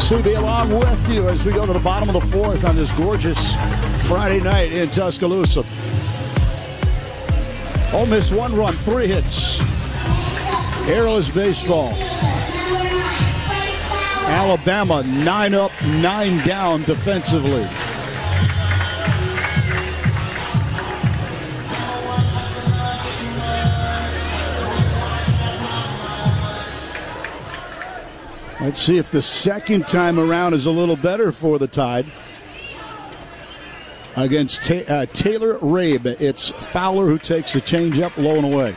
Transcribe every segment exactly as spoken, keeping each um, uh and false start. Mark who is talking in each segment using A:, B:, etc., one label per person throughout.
A: C B along with you as we go to the bottom of the fourth on this gorgeous Friday night in Tuscaloosa. Ole Miss one run, three hits. Airless baseball. Alabama nine up, nine down defensively. Let's see if the second time around is a little better for the Tide. Against Ta- uh, Taylor Rabe, it's Fowler who takes a changeup low and away.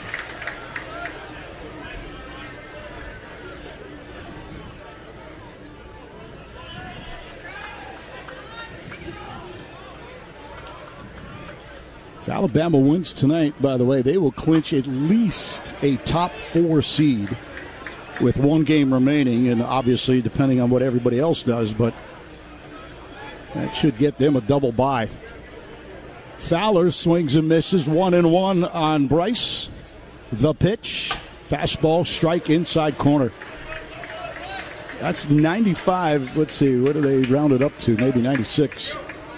A: If Alabama wins tonight, by the way, they will clinch at least a top four seed with one game remaining, and obviously depending on what everybody else does, but that should get them a double bye. Fowler swings and misses, one and one on Bryce. The pitch, fastball, strike inside corner. That's ninety-five. Let's see, what do they round it up to? Maybe ninety-six.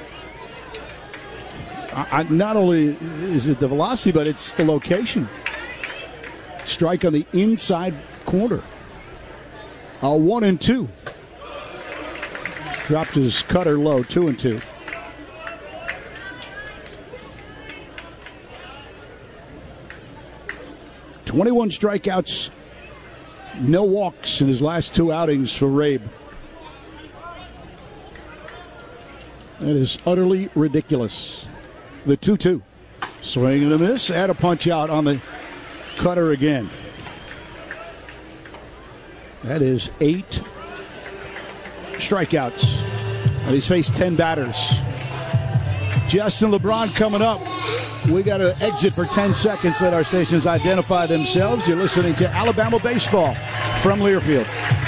A: I, I, not only is it the velocity, but it's the location. Strike on the inside corner. Uh, one and two. Dropped his cutter low, two and two. twenty-one strikeouts, no walks in his last two outings for Rabe. That is utterly ridiculous. The two two. Swing and a miss, add a punch out on the cutter again. That is eight strikeouts. And he's faced ten batters. Justin LeBron coming up. We got to exit for ten seconds. Let our stations identify themselves. You're listening to Alabama Baseball from Learfield.